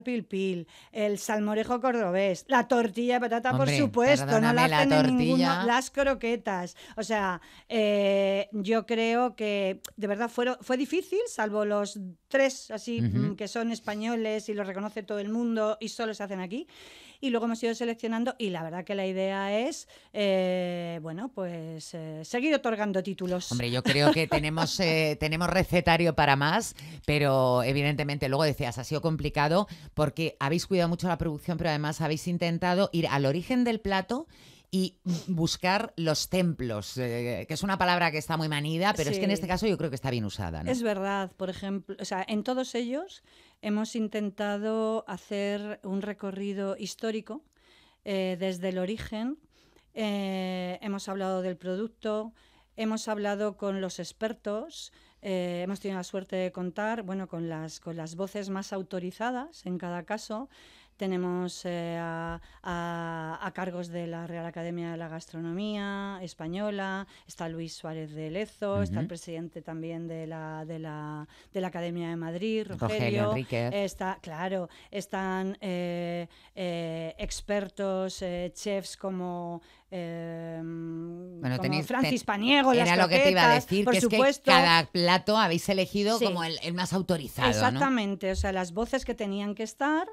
pil pil, el salmorejo cordobés, la tortilla de patata, por Hombre, supuesto, no la perdóname, la hacen en ninguno, tortilla. las croquetas. O sea, yo creo que de verdad fue difícil, salvo los tres así Ujú. que son españoles y los reconoce todo el mundo y solo se hacen aquí. Y luego hemos ido seleccionando y la verdad que la idea es, bueno, pues seguir otorgando títulos. Hombre, yo creo que tenemos recetario para más, pero evidentemente, luego decías, ha sido complicado porque habéis cuidado mucho la producción, pero además habéis intentado ir al origen del plato y buscar los templos, que es una palabra que está muy manida, pero es que en este Sí. caso yo creo que está bien usada, ¿no? Es verdad, por ejemplo, o sea, en todos ellos hemos intentado hacer un recorrido histórico desde el origen. Hemos hablado del producto, hemos hablado con los expertos, hemos tenido la suerte de contar, bueno, con las voces más autorizadas en cada caso. Tenemos a cargos de la Real Academia de la Gastronomía Española, está Luis Suárez de Lezo, está el Ujú. presidente también de la Academia de Madrid, Rogelio Rogelio, Enríquez. está, claro, están expertos, chefs Bueno, como Francis Paniego, las era lo que te iba a croquetas, decir, por que es que supuesto. cada plato habéis elegido como Sí, el más autorizado, ¿no? exactamente, o sea, las voces que tenían que estar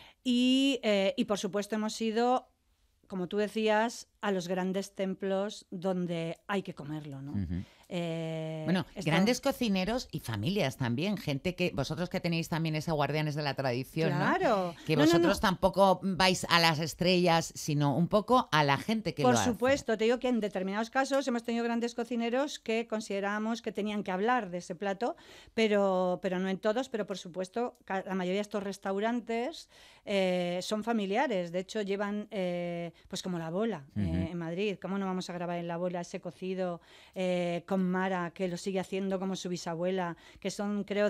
y por supuesto hemos ido, como tú decías, a los grandes templos donde hay que comerlo, ¿no? Ujú. Eh, Bueno, esto, grandes cocineros y familias también, gente que vosotros que tenéis también ese guardianes de la tradición, ¿no? claro, Que no, no, vosotros no. tampoco vais a las estrellas, sino un poco a la gente que Por lo hace. supuesto, te digo que en determinados casos hemos tenido grandes cocineros que considerábamos que tenían que hablar de ese plato, pero no en todos, pero por supuesto, la mayoría de estos restaurantes son familiares, de hecho llevan, pues como La Bola Ujú. en Madrid, ¿cómo no vamos a grabar en La Bola ese cocido con Mara, que lo sigue haciendo como su bisabuela, que son creo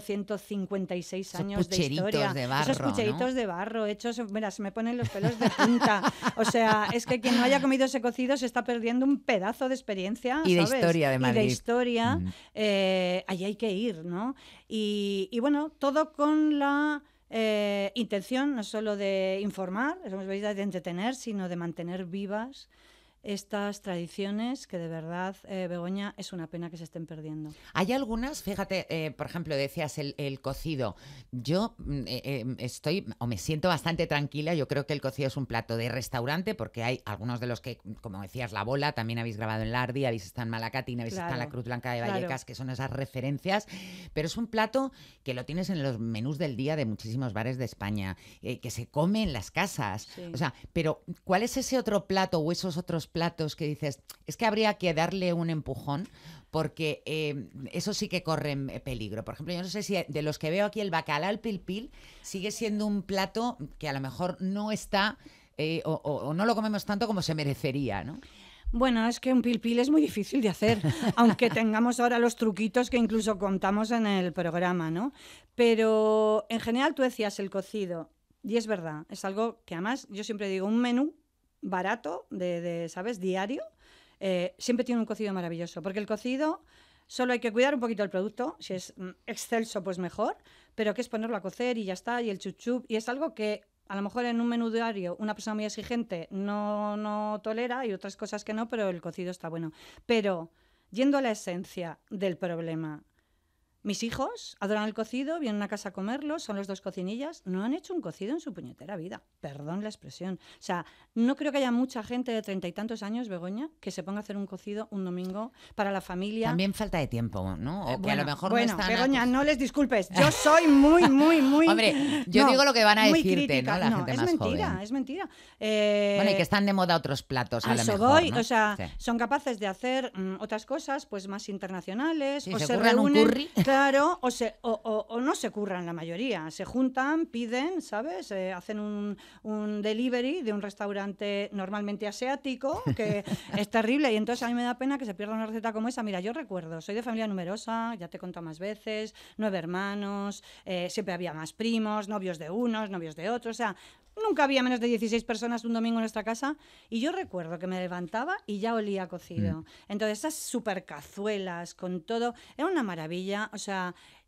156 Esos años de pucheritos historia, de esos barro, ¿no? pucheritos de barro hechos, mira, se me ponen los pelos de punta. O sea, es que quien no haya comido ese cocido se está perdiendo un pedazo de experiencia, Y de ¿sabes? historia de Y de Madrid. historia. Ujú. Allí hay que ir, ¿no? Y bueno, todo con la intención no solo de informar, de entretener, sino de mantener vivas estas tradiciones que de verdad, Begoña, es una pena que se estén perdiendo. Hay algunas, fíjate, por ejemplo, decías el cocido. Yo estoy o me siento bastante tranquila. Yo creo que el cocido es un plato de restaurante porque hay algunos de los que, como decías, La Bola, también habéis grabado en Lardi, habéis estado en Malacatina, habéis estado en la Claro, Cruz Blanca de claro. Vallecas, que son esas referencias. Pero es un plato que lo tienes en los menús del día de muchísimos bares de España, que se come en las casas. O Sí. sea, pero ¿cuál es ese otro plato o esos otros platos que dices, es que habría que darle un empujón? Porque eso sí que corre en peligro. Por ejemplo, yo no sé si de los que veo aquí el bacalao al pil pil sigue siendo un plato que a lo mejor no está o no lo comemos tanto como se merecería, ¿no? Bueno, es que un pil pil es muy difícil de hacer, aunque tengamos ahora los truquitos que incluso contamos en el programa, ¿no? Pero en general tú decías el cocido, y es verdad, es algo que además yo siempre digo, un menú barato ¿sabes? Diario, siempre tiene un cocido maravilloso, porque el cocido solo hay que cuidar un poquito el producto, si es excelso pues mejor, pero que es ponerlo a cocer y ya está, y el chup chup, y es algo que a lo mejor en un menú diario una persona muy exigente no tolera y otras cosas que no, pero el cocido está bueno. Pero yendo a la esencia del problema, mis hijos adoran el cocido, vienen a casa a comerlo, son los dos cocinillas, no han hecho un cocido en su puñetera vida, perdón la expresión. O sea, no creo que haya mucha gente de 30 y tantos años, Begoña, que se ponga a hacer un cocido un domingo para la familia. También falta de tiempo, ¿no? O que a lo Bueno, mejor no bueno, están... Begoña, no les disculpes. Yo soy muy, muy, muy... Hombre, yo No, digo lo que van a muy decirte, ¿no? crítica. La No, gente es más mentira, joven. es mentira. Bueno, y que están de moda otros platos a A lo eso mejor, voy, o ¿no? sea, Sí. son capaces de hacer otras cosas pues más internacionales, Sí, o se se curran un reúnen, curry. claro, o no se curran la mayoría, se juntan, piden, ¿sabes? Hacen un delivery de un restaurante normalmente asiático, que es terrible, y entonces a mí me da pena que se pierda una receta como esa. Mira, yo recuerdo, soy de familia numerosa, ya te he contado más veces, 9 hermanos, siempre había más primos, novios de unos, novios de otros, o sea, nunca había menos de 16 personas un domingo en nuestra casa y yo recuerdo que me levantaba y ya olía Mm. cocido. Entonces esas super cazuelas con todo, era una maravilla. O sea,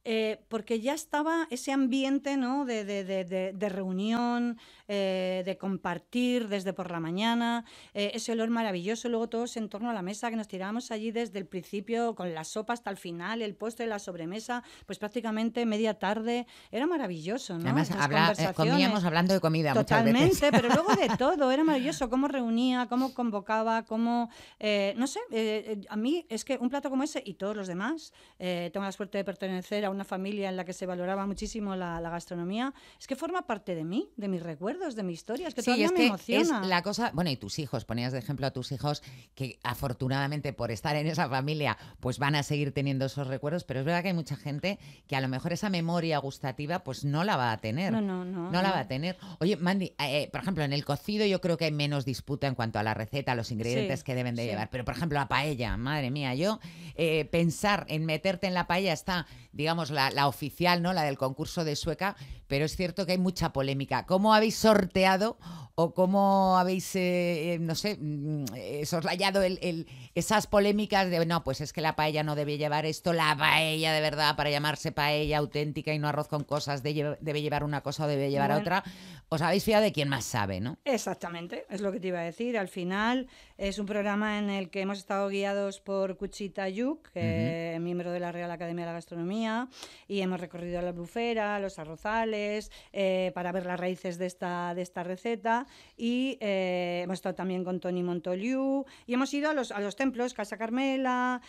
porque ya estaba ese ambiente, ¿no? de reunión, de compartir desde por la mañana, ese olor maravilloso, luego todos en torno a la mesa, que nos tirábamos allí desde el principio con la sopa hasta el final, el postre, la sobremesa, pues prácticamente media tarde, era maravilloso, ¿no? Además, comíamos hablando de comida totalmente, muchas veces. pero luego de todo, era maravilloso, cómo reunía, cómo convocaba, cómo, no sé, a mí es que un plato como ese y todos los demás, tengo la suerte de pertenecer a una familia en la que se valoraba muchísimo la gastronomía, es que forma parte de mí, de mis recuerdos, de mi historia, es que todavía me emociona. Es la cosa, bueno, y tus hijos, ponías de ejemplo a tus hijos que afortunadamente por estar en esa familia pues van a seguir teniendo esos recuerdos, pero es verdad que hay mucha gente que a lo mejor esa memoria gustativa pues no la va a tener. No la va a tener. Oye, Mandy, por ejemplo, en el cocido yo creo que hay menos disputa en cuanto a la receta, a los ingredientes que deben de llevar, pero por ejemplo la paella, madre mía, yo pensar en meterte en la paella está, digamos, la oficial, ¿no? La del concurso de Sueca, pero es cierto que hay mucha polémica. ¿Cómo habéis sorteado o cómo habéis, no sé, soslayado esas polémicas de, no, pues es que la paella no debe llevar esto, la paella de verdad, para llamarse paella auténtica y no arroz con cosas, debe llevar una cosa o debe llevar otra? Os habéis fiado de quien más sabe, ¿no? Exactamente, es lo que te iba a decir. Al final es un programa en el que hemos estado guiados por Cuchita Yuc, miembro de la Real Academia de la Gastronomía, y hemos recorrido la Albufera, los arrozales, para ver las raíces de esta receta, y hemos estado también con Toni Montoliu, y hemos ido a los templos, Casa Carmela,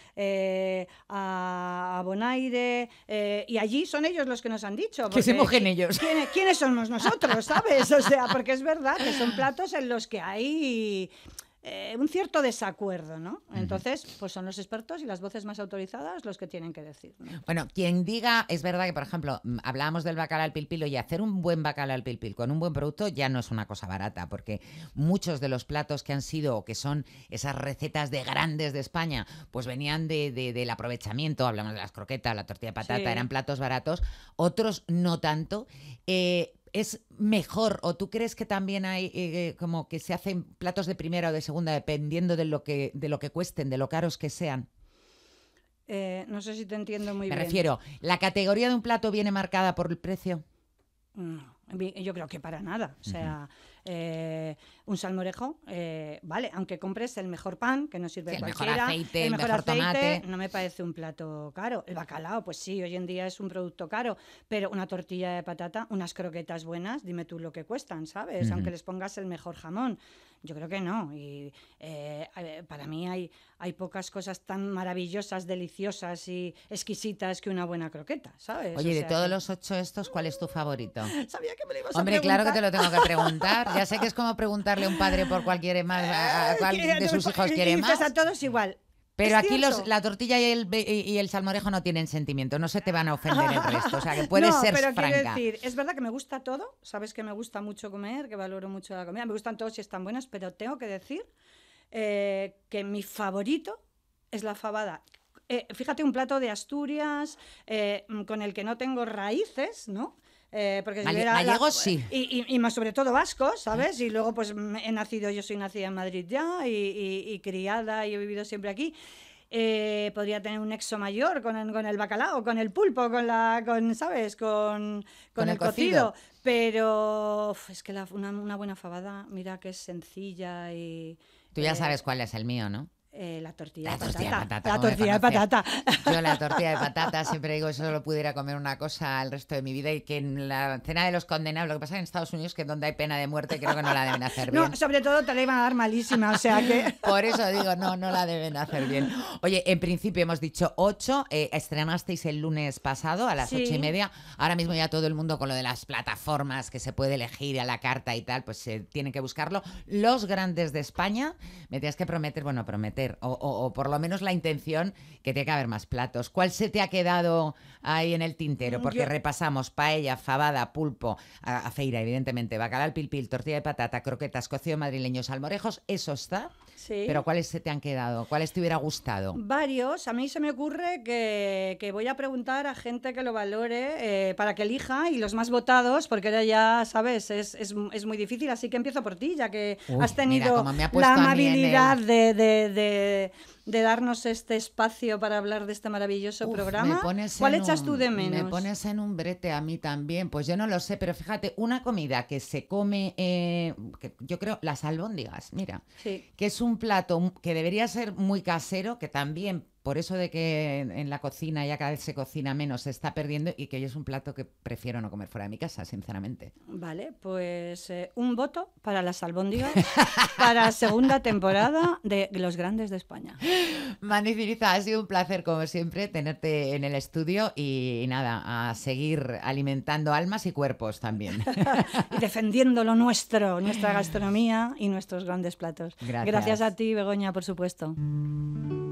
a Bonaire, y allí son ellos los que nos han dicho. Que se mojen ellos. ¿Quiénes somos nosotros, sabes? O sea, porque es verdad que son platos en los que hay un cierto desacuerdo, ¿no? Entonces, pues son los expertos y las voces más autorizadas los que tienen que decir, ¿no? Bueno, quien diga, es verdad que, por ejemplo, hablábamos del bacalao al pil pil, y hacer un buen bacalao al pil pil con un buen producto ya no es una cosa barata, porque muchos de los platos que han sido, o que son esas recetas de grandes de España, pues venían del aprovechamiento, hablamos de las croquetas, la tortilla de patata, eran platos baratos, otros no tanto. ¿Es mejor, o tú crees que también hay como que se hacen platos de primera o de segunda dependiendo de lo que cuesten, de lo caros que sean? No sé si te entiendo muy bien. Me refiero, ¿la categoría de un plato viene marcada por el precio? No, yo creo que para nada. O sea, un salmorejo, vale, aunque compres el mejor pan, que no sirve cualquiera, el mejor aceite, el mejor tomate, no me parece un plato caro. El bacalao, pues sí, hoy en día es un producto caro, pero una tortilla de patata, unas croquetas buenas, dime tú lo que cuestan, ¿sabes? Aunque les pongas el mejor jamón. Yo creo que no. Y para mí hay pocas cosas tan maravillosas, deliciosas y exquisitas que una buena croqueta, ¿sabes? Oye, de todos los 8 estos, ¿cuál es tu favorito? Sabía que me lo ibas Hombre, a preguntar. claro que te lo tengo que preguntar. Ya sé que es como preguntarle a un padre por cuál quiere más, a cuál de sus hijos quiere más. A todos igual. Pero aquí la tortilla y el salmorejo no tienen sentimiento, no se te van a ofender el resto, o sea que puedes ser pero franca. Quiero decir, es verdad que me gusta todo, sabes que me gusta mucho comer, que valoro mucho la comida, me gustan todos y están buenos, pero tengo que decir que mi favorito es la fabada. Fíjate, un plato de Asturias con el que no tengo raíces, ¿no? Porque gallegos sí. Y más sobre todo vascos, ¿sabes? Y luego pues yo soy nacida en Madrid ya y criada y he vivido siempre aquí. Podría tener un nexo mayor con el bacalao, con el pulpo, ¿sabes? Con el cocido. Pero es que una buena fabada, mira que es sencilla y... Tú ya sabes cuál es el mío, ¿no? La tortilla de patata. La tortilla de patata. Yo la tortilla de patata siempre digo, eso solo pudiera comer una cosa el resto de mi vida, y que en la cena de los condenados, lo que pasa en Estados Unidos, que donde hay pena de muerte, creo que no la deben hacer bien. No, sobre todo te la iban a dar malísima, o sea que... Por eso digo, no la deben hacer bien. Oye, en principio hemos dicho 8, estrenasteis el lunes pasado a las 8:30, ahora mismo ya todo el mundo con lo de las plataformas que se puede elegir a la carta y tal, pues tienen que buscarlo. Los grandes de España, me tienes que prometer, o por lo menos la intención, que tiene que haber más platos. ¿Cuál se te ha quedado ahí en el tintero? Porque repasamos paella, fabada, pulpo, a feira, evidentemente, bacalao al pil pil, tortilla de patata, croquetas, cocido madrileño, salmorejos, eso está. Sí. Pero ¿cuáles se te han quedado? ¿Cuáles te hubiera gustado? Varios. A mí se me ocurre que voy a preguntar a gente que lo valore para que elija, y los más votados, porque ahora ya, sabes, es muy difícil, así que empiezo por ti, ya que has tenido la amabilidad de de darnos este espacio para hablar de este maravilloso programa. ¿Cuál echas tú de menos? Me pones en un brete a mí también. Pues yo no lo sé, pero fíjate, una comida que se come, que yo creo, las albóndigas, mira, Sí. que es un plato que debería ser muy casero, que también, por eso de que en la cocina ya cada vez se cocina menos, se está perdiendo, y que yo es un plato que prefiero no comer fuera de mi casa, sinceramente. Vale, pues un voto para las albóndigas para segunda temporada de Los Grandes de España. Magnífica, ha sido un placer como siempre tenerte en el estudio y nada, a seguir alimentando almas y cuerpos también. Y defendiendo lo nuestro, nuestra gastronomía y nuestros grandes platos. Gracias. Gracias a ti, Begoña, por supuesto.